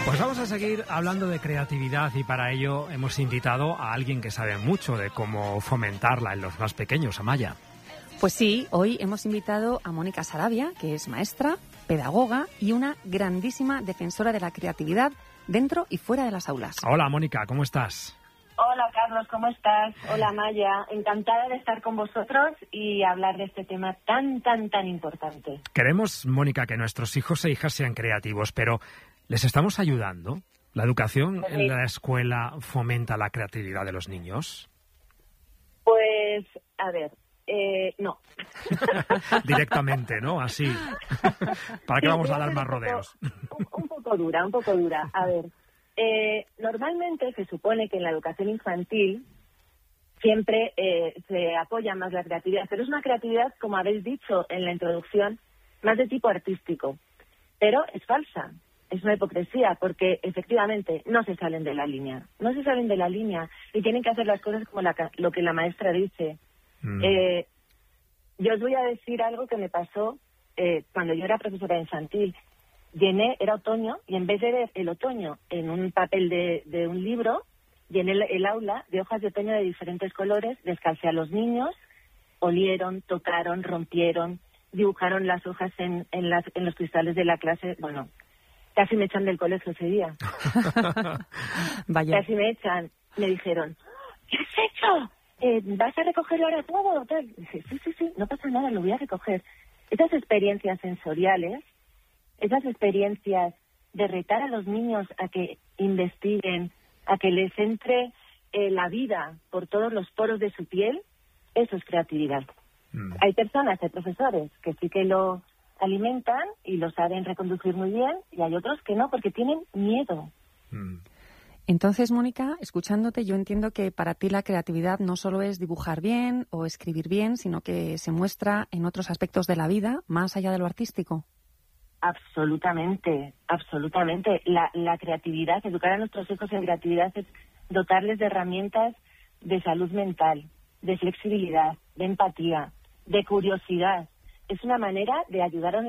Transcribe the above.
Pues vamos a seguir hablando de creatividad y para ello hemos invitado a alguien que sabe mucho de cómo fomentarla en los más pequeños, Amaya. Pues sí, hoy hemos invitado a Mónica Sarabia, que es maestra, pedagoga y una grandísima defensora de la creatividad dentro y fuera de las aulas. Hola, Mónica, ¿cómo estás? Hola, Carlos, ¿cómo estás? Hola, Maya. Encantada de estar con vosotros y hablar de este tema tan importante. Queremos, Mónica, que nuestros hijos e hijas sean creativos, pero ¿les estamos ayudando? ¿La educación en la escuela fomenta la creatividad de los niños? Pues, a ver, no. Directamente, ¿no? Así. ¿Para qué vamos a dar más rodeos? Un poco dura. A ver, normalmente se supone que en la educación infantil siempre se apoya más la creatividad, pero es una creatividad, como habéis dicho en la introducción, más de tipo artístico. Pero es falsa. Es una hipocresía, porque efectivamente no se salen de la línea. No se salen de la línea y tienen que hacer las cosas como lo que la maestra dice. Yo os voy a decir algo que me pasó cuando yo era profesora infantil. Era otoño, y en vez de ver el otoño en un papel de un libro, llené el aula de hojas de otoño de diferentes colores, descalcé a los niños, olieron, tocaron, rompieron, dibujaron las hojas en los cristales de la clase. Bueno, casi me echan del colegio ese día. Vaya. Casi me echan. Me dijeron, ¿qué has hecho? ¿Vas a recogerlo ahora todo? Dije, sí, no pasa nada, lo voy a recoger. Esas experiencias sensoriales, esas experiencias de retar a los niños a que investiguen, a que les entre la vida por todos los poros de su piel, eso es creatividad. Hay personas, hay profesores que sí que lo alimentan y lo saben reconducir muy bien, y hay otros que no, porque tienen miedo. Entonces, Mónica, escuchándote, yo entiendo que para ti la creatividad no solo es dibujar bien o escribir bien, sino que se muestra en otros aspectos de la vida, más allá de lo artístico. Absolutamente. La creatividad, educar a nuestros hijos en creatividad es dotarles de herramientas de salud mental, de flexibilidad, de empatía, de curiosidad. Es una manera de ayudar a